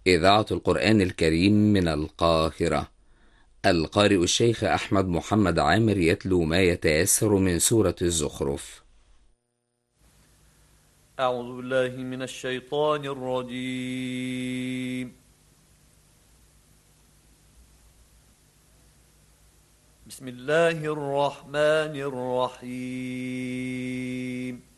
إذاعة القرآن الكريم من القاهرة. القارئ الشيخ أحمد محمد عامر يتلو ما يتيسر من سورة الزخرف. أعوذ بالله من الشيطان الرجيم. بسم الله الرحمن الرحيم.